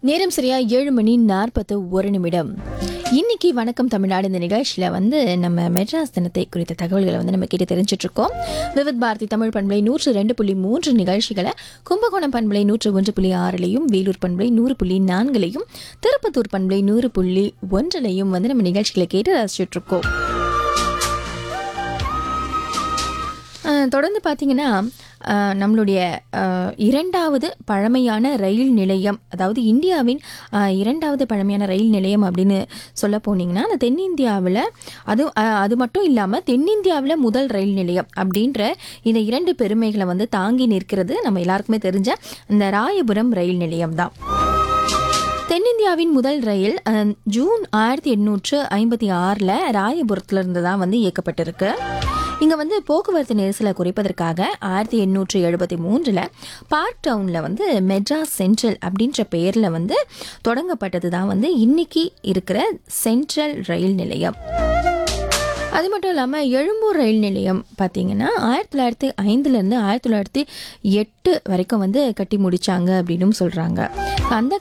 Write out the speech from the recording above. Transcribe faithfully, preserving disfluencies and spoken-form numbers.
நேரம் சரியா ஏழு மணி நாற்பத்து ஒரு நிமிடம். இன்னைக்கு வணக்கம் தமிழ்நாடு இந்த நிகழ்ச்சியில் வந்து நம்ம மெட்ராஸ் தினத்தை குறித்த தகவல்களை வந்து நம்ம கேட்டு தெரிஞ்சுட்டு இருக்கோம். விவித் பாரதி தமிழ் பண்பலை நூற்று ரெண்டு புள்ளி மூன்று நிகழ்ச்சிகளை கும்பகோணம் பண்பலை நூற்று ஒன்று புள்ளி ஆறுலையும், வேலூர் பண்பலை நூறு புள்ளி நான்குலையும், திருப்பத்தூர் பண்பலை நூறு புள்ளி ஒன்றுலையும் வந்து நம்ம நிகழ்ச்சிகளை கேட்டு ரசிச்சுட்டு இருக்கோம். தொடர்ந்து பார்த்தீங்கன்னா நம்மளுடைய இரண்டாவது பழமையான ரயில் நிலையம், அதாவது இந்தியாவின் இரண்டாவது பழமையான ரயில் நிலையம் அப்படின்னு சொல்ல போனீங்கன்னா அந்த தென்னிந்தியாவில், அது அது மட்டும் இல்லாமல் தென்னிந்தியாவில் முதல் ரயில் நிலையம் அப்படின்ற இந்த இரண்டு பெருமைகளை வந்து தாங்கி நிற்கிறது நம்ம எல்லாருக்குமே தெரிஞ்ச இந்த ராயபுரம் ரயில் நிலையம் தான். தென்னிந்தியாவின் முதல் ரயில் ஜூன் ஆயிரத்தி எண்ணூற்று ஐம்பத்தி ஆறில் ராயபுரத்துலேருந்து தான் வந்து இயக்கப்பட்டிருக்கு. இங்கே வந்து போக்குவரத்து நெரிசலை குறைப்பதற்காக ஆயிரத்தி எண்ணூற்றி எழுபத்தி மூன்றில் பார்க் டவுனில் வந்து மெட்ராஸ் சென்ட்ரல் அப்படின்ற பெயரில் வந்து தொடங்கப்பட்டது தான் வந்து இன்னைக்கு இருக்கிற சென்ட்ரல் ரயில் நிலையம். அது மட்டும் இல்லாமல் எழும்பூர் ரயில் நிலையம் பார்த்திங்கன்னா ஆயிரத்தி தொள்ளாயிரத்தி ஐந்துலேருந்து ஆயிரத்தி தொள்ளாயிரத்தி எட்டு வரைக்கும் வந்து கட்டி முடித்தாங்க அப்படின்னு சொல்கிறாங்க. அந்த